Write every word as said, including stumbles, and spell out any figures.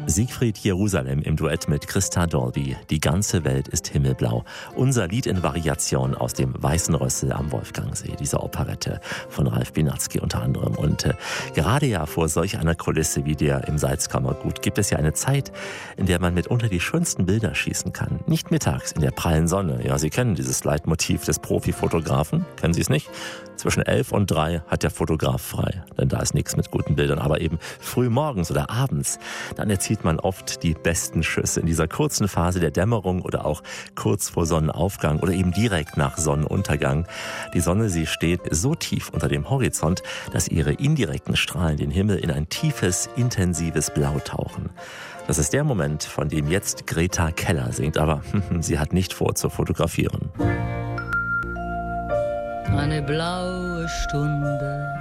Siegfried Jerusalem im Duett mit Christa Dolby. Die ganze Welt ist himmelblau. Unser Lied in Variation aus dem Weißen Rössel am Wolfgangsee, dieser Operette von Ralf Biernacki unter anderem. Und äh, gerade ja vor solch einer Kulisse wie der im Salzkammergut gibt es ja eine Zeit, in der man mitunter die schönsten Bilder schießen kann. Nicht mittags in der prallen Sonne. Ja, Sie kennen dieses Leitmotiv des Profifotografen. Kennen Sie es nicht? Zwischen elf und drei hat der Fotograf frei, denn da ist nichts mit guten Bildern. Aber eben früh morgens oder abends, dann erzielt man oft die besten Schüsse in dieser kurzen Phase der Dämmerung oder auch kurz vor Sonnenaufgang oder eben direkt nach Sonnenuntergang. Die Sonne, sie steht so tief unter dem Horizont, dass ihre indirekten Strahlen den Himmel in ein tiefes, intensives Blau tauchen. Das ist der Moment, von dem jetzt Greta Keller singt, aber sie hat nicht vor zu fotografieren. Eine blaue Stunde